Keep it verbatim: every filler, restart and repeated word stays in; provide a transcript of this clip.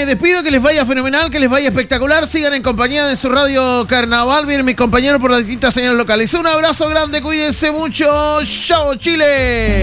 despido, que les vaya fenomenal, que les vaya espectacular. Sigan en compañía de su radio Carnaval. Vienen mis compañeros por las distintas señales locales. Un abrazo grande, cuídense mucho. ¡Chao, Chile!